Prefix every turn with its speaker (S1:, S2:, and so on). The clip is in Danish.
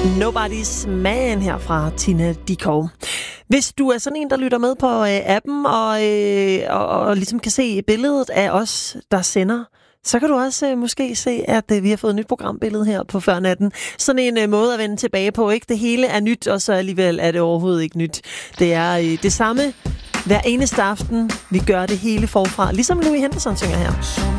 S1: Nobody's Man her fra Tina Dickow. Hvis du er sådan en, der lytter med på appen og ligesom kan se billedet af os, der sender, så kan du også måske se, at vi har fået et nyt programbillede her på Før Natten. Sådan en måde at vende tilbage på, ikke? Det hele er nyt, og så alligevel er det overhovedet ikke nyt. Det er det samme hver eneste aften. Vi gør det hele forfra, ligesom Louis Henderson synger her.